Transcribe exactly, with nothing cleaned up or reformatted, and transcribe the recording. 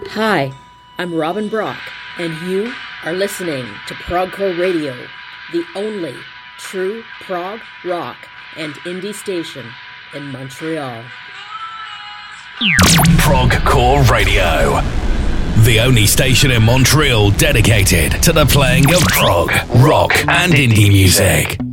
Hi, I'm Robin Brock, and you are listening to Progcore Radio, the only true prog, rock, and indie station in Montreal. Progcore Radio, the only station in Montreal dedicated to the playing of prog, rock, and indie music.